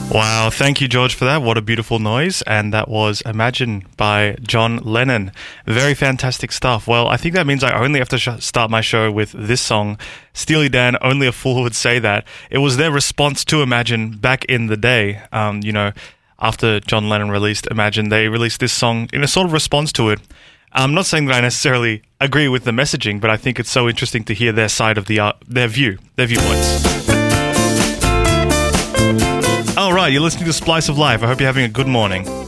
Wow, thank you, George, for that. What a beautiful noise. And that was Imagine by John Lennon. Very fantastic stuff. Well, I think that means I only have to start my show with this song, Steely Dan, Only a Fool Would Say That. It was their response to Imagine back in the day. After John Lennon released Imagine, they released this song in a sort of response to it. I'm not saying that I necessarily agree with the messaging, but I think it's so interesting to hear their side of their viewpoints. All right, you're listening to Splice of Life. I hope you're having a good morning.